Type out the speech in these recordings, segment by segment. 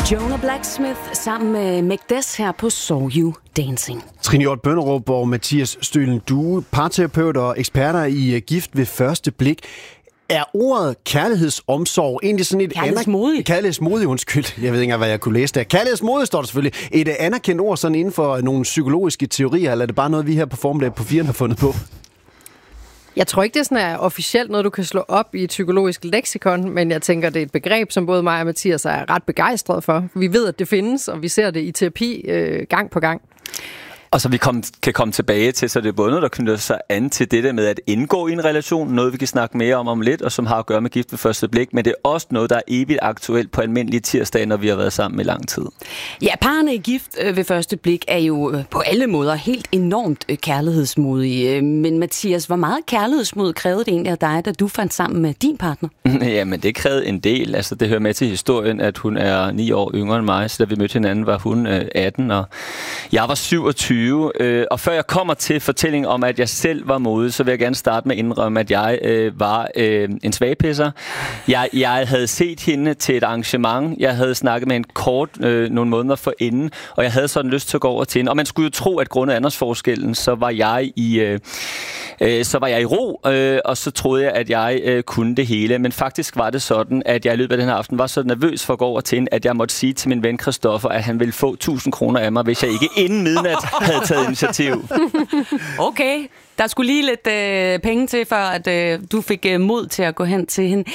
Jonah Blacksmith sammen med Mekdes her på Saw You Dancing. Trine Hjort Bønderup og Mathias Stølen Due, parterapeuter og eksperter i gift ved første blik. Er ordet kærlighedsomsorg egentlig sådan et... Kærlighedsmodig, undskyld. Jeg ved ikke engang, hvad jeg kunne læse der. Kærlighedsmodig står der selvfølgelig. Et anerkendt ord sådan inden for nogle psykologiske teorier, eller er det bare noget, vi her på Formiddag på 4 har fundet på? Jeg tror ikke, det sådan er officielt noget, du kan slå op i et psykologisk leksikon, men jeg tænker, det er et begreb, som både mig og Mathias er ret begejstret for. Vi ved, at det findes, og vi ser det i terapi gang på gang. Og så vi kan komme tilbage til, så det er både noget, der knytter sig an til det der med at indgå i en relation, noget vi kan snakke mere om lidt, og som har at gøre med gift ved første blik, men det er også noget, der er evigt aktuelt på almindelige tirsdage, når vi har været sammen i lang tid. Ja, parerne i gift ved første blik er jo på alle måder helt enormt kærlighedsmodige. Men Mathias, hvor meget kærlighedsmod krævede det egentlig af dig, da du fandt sammen med din partner? Jamen, det krævede en del. Altså, det hører med til historien, at hun er 9 år yngre end mig, så da vi mødte hinanden, var hun 18, og jeg var 27. Og før jeg kommer til fortællingen om, at jeg selv var modig, så vil jeg gerne starte med at indrømme, at jeg var en svagpisser. Jeg havde set hende til et arrangement. Jeg havde snakket med hende kort nogle måneder forinden, og jeg havde sådan lyst til at gå over til hende. Og man skulle jo tro, at grundet aldersforskellen, så var jeg i ro, og så troede jeg, at jeg kunne det hele. Men faktisk var det sådan, at jeg i løbet af den her aften var så nervøs for at gå over til hende, at jeg måtte sige til min ven Christoffer, at han ville få 1.000 kroner af mig, hvis jeg ikke inden midnat havde taget initiativ. Okay, der skulle lige lidt penge til, for at du fik mod til at gå hen til hende.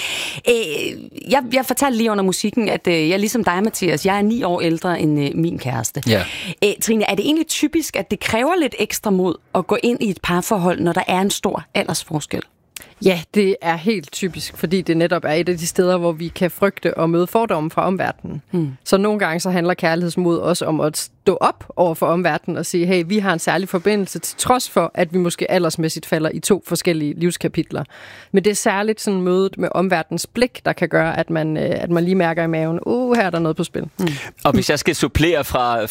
Jeg fortalte lige under musikken, at jeg ligesom dig, Mathias, jeg er 9 år ældre end min kæreste. Ja. Trine, er det egentlig typisk, at det kræver lidt ekstra mod at gå ind i et parforhold, når der er en stor aldersforskel? Ja, det er helt typisk, fordi det netop er et af de steder, hvor vi kan frygte og møde fordomme fra omverdenen. Så nogle gange så handler kærlighedsmod også om at stå op over for omverdenen og sige, hey, vi har en særlig forbindelse, til trods for, at vi måske aldersmæssigt falder i 2 forskellige livskapitler. Men det er særligt sådan mødet med omverdenens blik, der kan gøre, at man lige mærker i maven, her er der noget på spil. Og hvis jeg skal supplere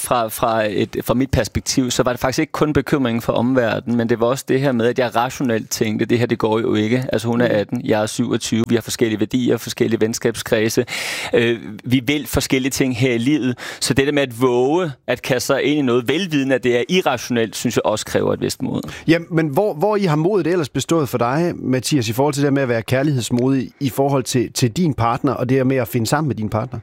fra mit perspektiv, så var det faktisk ikke kun bekymringen for omverdenen, men det var også det her med, at jeg rationelt tænkte, det her det går jo ikke. Altså hun er 18, jeg er 27, vi har forskellige værdier, forskellige venskabskredse. Vi vil forskellige ting her i livet, så det der med at våge at kaste sig ind i noget velvidende, at det er irrationelt, synes jeg også kræver et vist mod. Ja, men hvor I har modet ellers bestået for dig, Mathias, i forhold til det med at være kærlighedsmodig i forhold til din partner, og det med at finde sammen med din partner?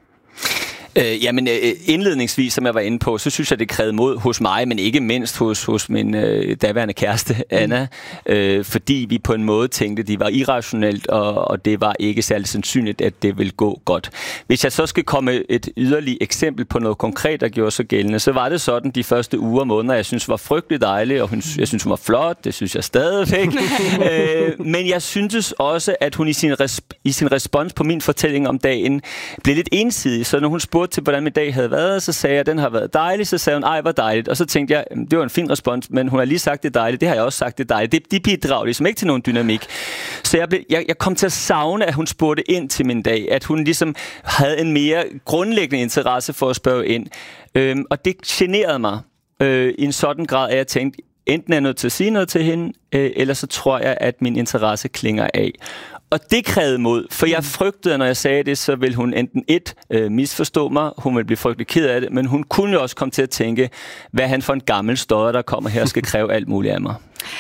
Jamen indledningsvis, som jeg var inde på, så synes jeg, det krævede mod hos mig, men ikke mindst hos min daværende kæreste, Anna, fordi vi på en måde tænkte, at de var irrationelt, og det var ikke særlig sandsynligt, at det ville gå godt. Hvis jeg så skal komme et yderligere eksempel på noget konkret, der gjorde sig gældende, så var det sådan de første uger og måneder, jeg synes var frygtelig dejlig, og jeg synes, hun var flot, det synes jeg stadigvæk. Men jeg syntes også, at hun i sin respons på min fortælling om dagen blev lidt ensidig, så når hun spurgte til, hvordan min dag havde været, så sagde jeg, at den har været dejlig, så sagde hun, ej, hvor dejligt. Og så tænkte jeg, det var en fin respons, men hun har lige sagt, det er dejligt, det har jeg også sagt, det er dejligt. De bidrager ligesom ikke til nogen dynamik. Så jeg kom til at savne, at hun spurgte ind til min dag, at hun ligesom havde en mere grundlæggende interesse for at spørge ind. Og det generede mig i en sådan grad, at jeg tænkte, enten er jeg nødt til at sige noget til hende, eller så tror jeg, at min interesse klinger af. Og det krævede mod, for jeg frygtede, når jeg sagde det, så ville hun enten misforstå mig, hun ville blive frygtelig ked af det, men hun kunne jo også komme til at tænke, hvad han for en gammel stodder, der kommer her og skal kræve alt muligt af mig.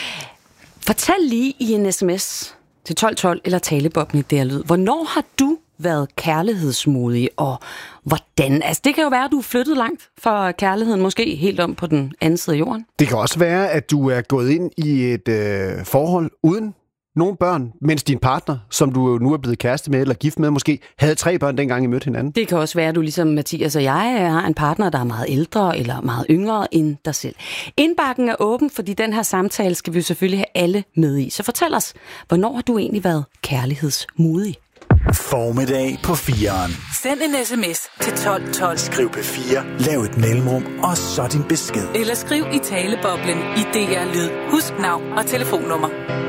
Fortæl lige i en sms til 1212 eller talebobben i der lyd. Hvornår har du været kærlighedsmodig, og hvordan? Altså, det kan jo være, at du er flyttet langt fra kærligheden, måske helt om på den anden side af jorden. Det kan også være, at du er gået ind i et forhold uden nogle børn, mens din partner, som du nu er blevet kæreste med eller gift med, måske havde 3 børn, dengang I mødte hinanden. Det kan også være, at du ligesom Mathias og jeg har en partner, der er meget ældre eller meget yngre end dig selv. Indbakken er åben, fordi den her samtale skal vi selvfølgelig have alle med i. Så fortæl os, hvornår har du egentlig været kærlighedsmodig? Formiddag på 4'eren. Send en sms til 1212. Skriv P4, lav et mellemrum, og så din besked. Eller skriv i taleboblen i DR Lyd. Husk navn og telefonnummer.